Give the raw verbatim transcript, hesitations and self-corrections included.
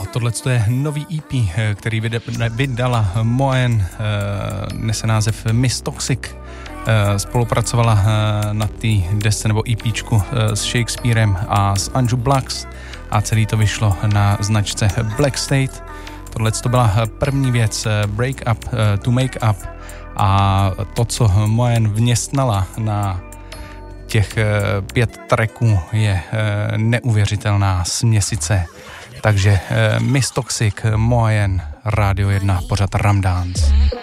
tohle je nový E P, který vydala Moen, nese název Miss Toxic. Spolupracovala na té desce nebo EPčku s Shakespearem a s Anju Blacks a celý to vyšlo na značce Black State. Tohle to byla první věc, Break Up to Make Up, a to, co Moen vměstnala na těch pět tracků, je neuvěřitelná směsice. Takže Miss Toxic, Moen, Rádio jedna, pořad Ram Dance.